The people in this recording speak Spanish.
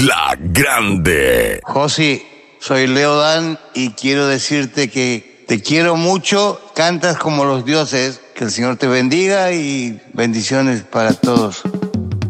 La Grande. Josi, soy Leo Dan y quiero decirte que te quiero mucho, cantas como los dioses, que el Señor te bendiga y bendiciones para todos.